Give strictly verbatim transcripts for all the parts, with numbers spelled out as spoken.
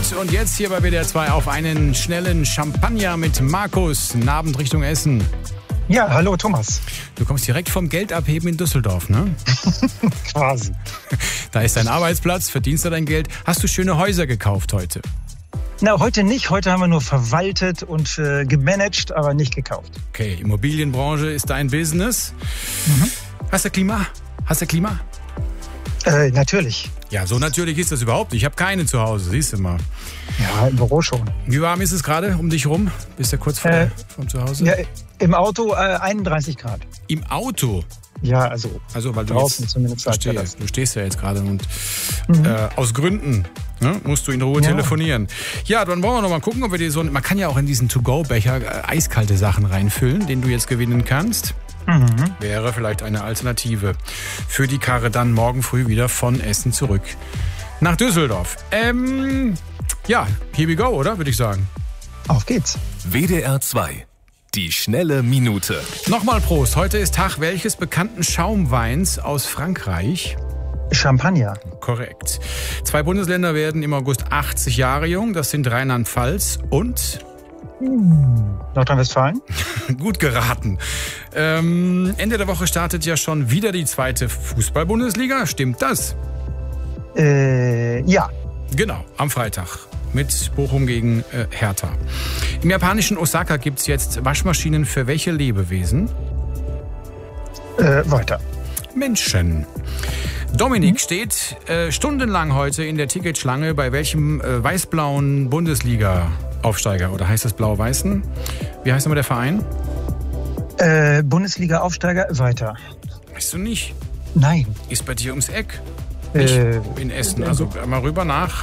Und jetzt hier bei W D R zwei auf einen schnellen Champagner mit Markus. Guten Abend Richtung Essen. Ja, hallo Thomas. Du kommst direkt vom Geldabheben in Düsseldorf, ne? Quasi. Da ist dein Arbeitsplatz, verdienst du dein Geld. Hast du schöne Häuser gekauft heute? Na, heute nicht. Heute haben wir nur verwaltet und äh, gemanagt, aber nicht gekauft. Okay, Immobilienbranche ist dein Business. Mhm. Hast du Klima? Hast du Klima? Äh, natürlich. Ja, so natürlich ist das überhaupt nicht. Ich habe keine zu Hause, siehst du mal. Ja, im Büro schon. Wie warm ist es gerade um dich rum? Bist du kurz vor äh, vom Zuhause? Ja, im Auto äh, einunddreißig Grad. Im Auto? Ja, also, also weil du draußen jetzt, zumindest. Verstehe, du stehst ja jetzt gerade und mhm. äh, aus Gründen ne, musst du in Ruhe ja. telefonieren. Ja, dann wollen wir noch mal gucken, ob wir dir so... Man kann ja auch in diesen To-Go-Becher äh, eiskalte Sachen reinfüllen, den du jetzt gewinnen kannst. Mhm. Wäre vielleicht eine Alternative für die Karre dann morgen früh wieder von Essen zurück nach Düsseldorf. Ähm, ja, here we go, oder? Würde ich sagen. Auf geht's. W D R zwei. Die schnelle Minute. Nochmal Prost. Heute ist Tag welches bekannten Schaumweins aus Frankreich? Champagner. Korrekt. Zwei Bundesländer werden im August achtzig Jahre jung. Das sind Rheinland-Pfalz und... Hm. Nordrhein-Westfalen? Gut geraten. Ähm, Ende der Woche startet ja schon wieder die zweite Fußball-Bundesliga. Stimmt das? Äh, ja. Genau, am Freitag. Mit Bochum gegen äh, Hertha. Im japanischen Osaka gibt es jetzt Waschmaschinen für welche Lebewesen? Äh, weiter. Menschen. Dominik hm? steht äh, stundenlang heute in der Ticketschlange bei welchem äh, weiß-blauen Bundesliga-Aufsteiger? Oder heißt das blau-weißen? Wie heißt nochmal der Verein? Äh, Bundesliga-Aufsteiger, weiter. Weißt du nicht? Nein. Ist bei dir ums Eck? Äh, in Essen. Also mal rüber nach...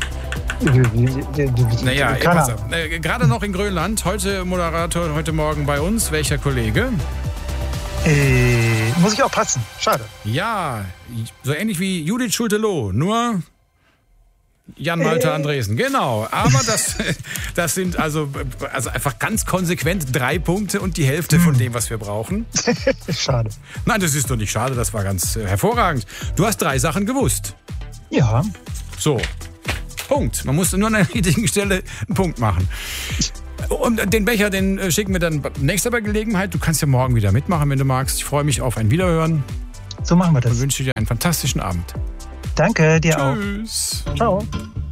Naja, äh, gerade noch in Grönland. Heute Moderator, heute Morgen bei uns. Welcher Kollege? Äh, muss ich auch passen. Schade. Ja, so ähnlich wie Judith Schulte-Loh, nur Jan-Malte äh. Andresen. Genau, aber das, das sind also, also einfach ganz konsequent drei Punkte und die Hälfte von dem, was wir brauchen. Schade. Nein, das ist doch nicht schade, das war ganz äh, hervorragend. Du hast drei Sachen gewusst. Ja. So. Punkt. Man muss nur an der richtigen Stelle einen Punkt machen. Und den Becher, den schicken wir dann nächster bei Gelegenheit. Du kannst ja morgen wieder mitmachen, wenn du magst. Ich freue mich auf ein Wiederhören. So machen wir das. Und wünsche dir einen fantastischen Abend. Danke, dir Tschüss. auch. Ciao.